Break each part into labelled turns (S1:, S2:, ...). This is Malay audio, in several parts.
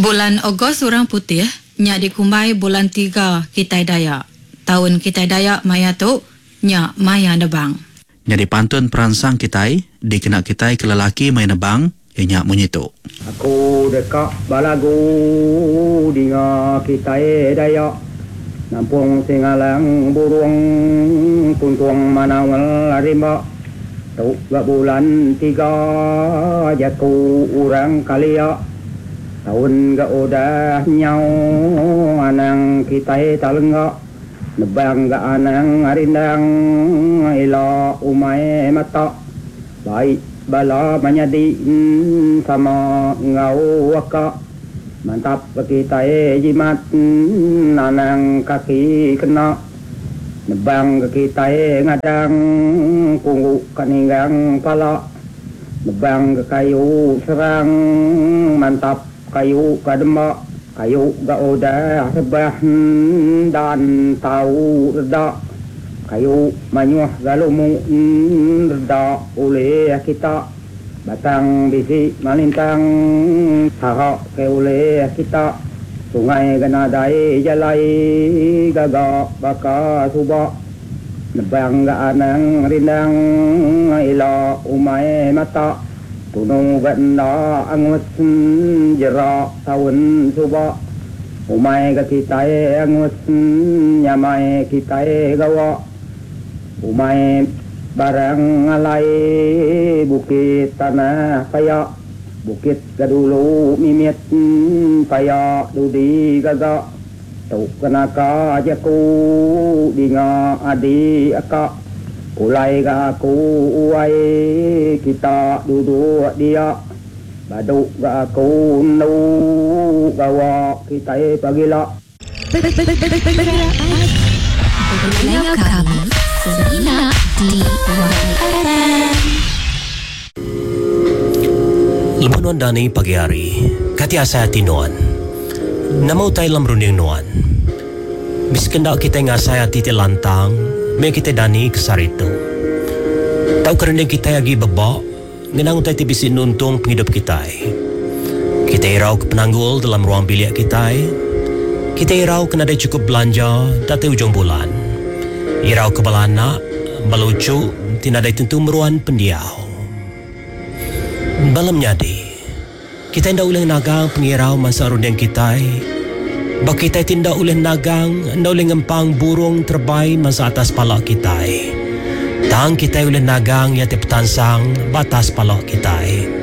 S1: Bulan Ogos orang putih, nya dikumbai bulan 3 Kitai Dayak. Tahun Kitai Dayak maya tu, nya maya nebang.
S2: Nya dipantun peransang Kitai, dikena Kitai ke lelaki maya nebang, nya menyitu.
S3: Aku dekat balagu dinga Kitai Dayak. Nampung singalang burung kuntuang manawal rimba. Tu gak bulan 3 jaku orang kalia. Tahun gak udah nyau anang kita talengak nebang gak anang arindang ila umai mata baik bala menyadi sama ngau waka mantap kita jimat anang kaki kena nebang kita ngadang punggu kaninggang pala nebang kayu serang mantap kayu kadema kayu gak udah rebah dan tahu reda kayu manyuh galumu reda oleh kita batang bisi malintang sahak ke oleh kita sungai ganadai jalai gagak baka subak nebang gak anang rindang ila umai mata tunong ganda angut jerak tahun suba umay ka kitay angut nyamay kitay gawa umay barang alay bukit tanah kaya bukit kadulu mimit kaya dudi gaga tuk kanaka jaku dinga adi aka kulai ga aku uai kita duduk dia baduk ga aku nu gawa kita pagila
S4: Dengar kami Serina di
S5: Lebanon dani pagi hari kati asa tinuan namau tay lam runding nuan biskendak kita ngasai hati lantang me kita dani kesarito. Tau kerana kita lagi bebak, ngenang utai tibisi nuntung penghidup kita. Kita irau ke penanggul dalam ruang bilik kita. Kita irau kena ada cukup belanja data ujung bulan. Irau ke balanak, balucu, tidak ada tentu meruan pendiau. Balam nyadi, kita tidak boleh nagang pengirau masa runding kita. Bak kita tindak oleh nagang, anda oleh ngempang burung terbaik masa atas palak kita. Tang kita oleh nagang yang terpetansang batas palak kita.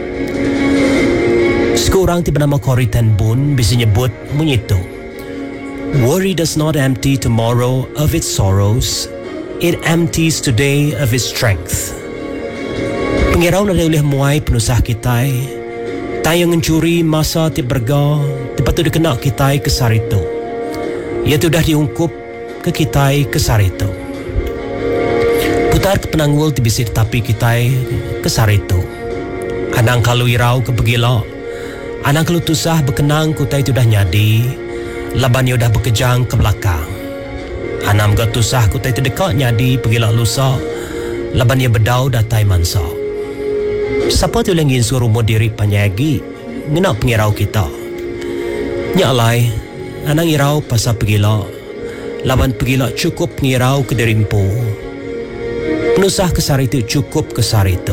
S5: Sekurang tiba nama Koritan Bun bisa nyebut menyitu. Worry does not empty tomorrow of its sorrows. It empties today of its strength. Pengirau nada oleh muai penusah kita. Tayang mencuri masa berga patut dikena kita kesar itu. Ia sudah diungkup ke kita kesar itu. Putar ke penanggul tibisir tapi kita kesar itu. Anang kalau irau ke pegila. Anang kalau tusah berkenang kutai sudah nyadi. Laban ia sudah berkejang ke belakang. Anam gak tusah kutai tu dekat nyadi pegila lusa. Laban ia bedau datai mansa. Siapa tu yang ingin suruh diri panyagi ngenak pengirau kita. Nyalai, anang irau pasal pegila. Laban pegila cukup pengirau ke derimpu. Penusah kesar itu cukup kesar itu.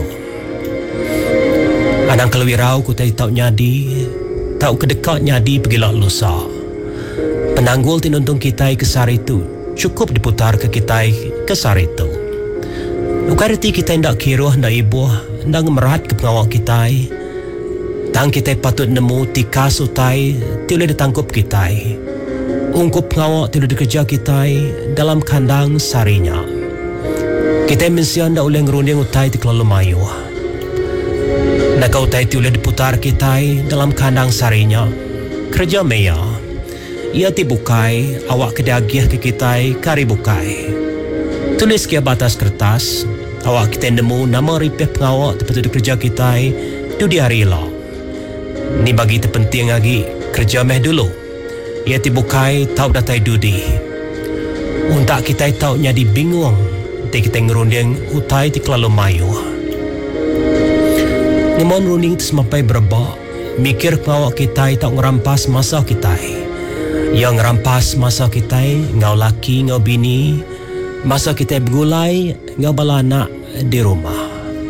S5: Anang kalau irau kutai tau nyadi, tau kedekat nyadi pegila lusa. Penanggul tinuntung kita kesar itu cukup diputar ke kita kesar itu. Ukariti kita hendak kiruh hendak ibuh hendak merat ke pengawal kita. Tang kita patut nemu tikas utai tiada ditangkup kita. Ungkup pengawal tiada dikerja kita dalam kandang sarinya. Kita mensian hendak oleh ngerunding utai di kelalu mayu. Nak utai tiada diputar kita dalam kandang sarinya. Kerja meya. Ia dibukai awak kedagiah ke kita kari bukai. Tulis ke batas kertas, awak kita nemu nama ripeh pengawak tempat kerja kita tu di hari lah. Ni bagi terpenting lagi kerja meh dulu. Ia dibukai tahu datai dudi. Untuk kita tahu nyadi bingung, kita ngerunding utai di kelalu mayu. Ngemon runding itu semampai berebak, Mikir bahawa kita tak ngerampas masa kita. Yang ngerampas masa kita, ngau laki, ngau bini, masa kita bergulai, ngau bala anak di rumah.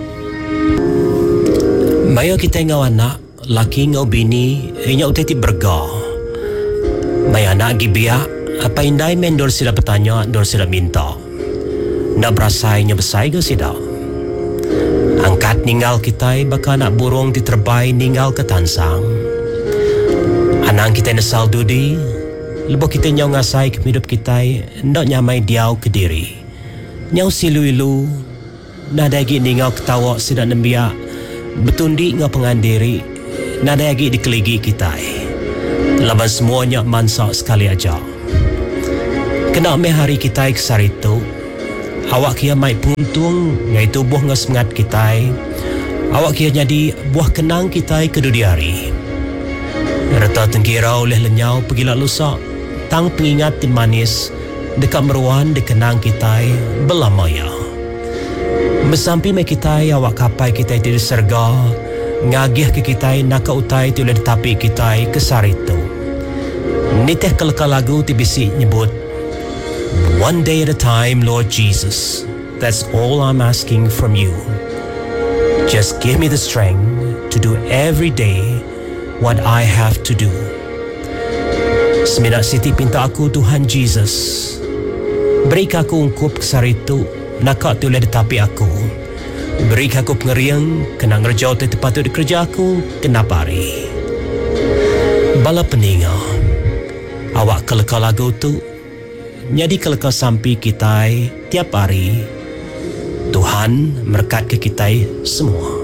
S5: Maya kita ngau anak, laki ngau bini, inya uteti berga. Maya anak gibiak, apa indai men dor sila bertanya, dor sila minta. Nak berasainya besai ke sida? Angkat ninggal kita, baka anak burung diterbai ninggal ke tansang. Anak kita nesal dudi, lebuh kita nyau ngasai ke hidup kita, ndak nyamai diau ke diri. Nyau silu-ilu, nada lagi ninggal ketawa sida nembiak, betundi ngau pengandiri, nada lagi dikeligi kita. Laban semuanya mansak sekali aja. Kena me hari kita kesar itu, awak kia mai puntung ngai tubuh ngau semangat kita. Awak kia jadi buah kenang kita kedudi hari. Reta tengkira oleh lenyau pergilah lusa, tang pengingat tin manis dekat meruan dikenang kita belamaya. Bersampai me kita awak kapai kita di serga, ngagih ke kita nak utai tu oleh tapi kita kesar itu. Niteh kelakar lagu tibisi nyebut, one day at a time, Lord Jesus. That's all I'm asking from you. Just give me the strength to do every day what I have to do. Seminat Siti pinta aku Tuhan Jesus, beri aku ungkup kesar itu, nak tu oleh tapi aku. Beri aku pengeriang, kena ngerjau tu patut dikerja aku, kena pari. Bala peninga, awak kelakar lagu tu, jadi kelakar sampai kita tiap hari. Tuhan berkat ke kita semua.